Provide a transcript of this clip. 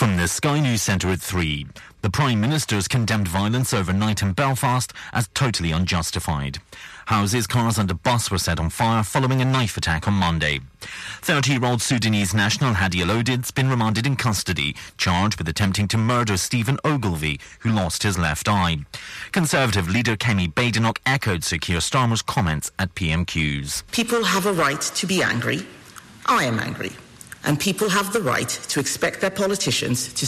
From the Sky News Centre at 3, the Prime Minister's condemned violence overnight in Belfast as totally unjustified. Houses, cars and a bus were set on fire following a knife attack on Monday. 30-year-old Sudanese national Hadi Alodid's been remanded in custody, charged with attempting to murder Stephen Ogilvie, who lost his left eye. Conservative leader Kemi Badenoch echoed Sir Keir Starmer's comments at PMQs. People have a right to be angry. I am angry. And people have the right to expect their politicians to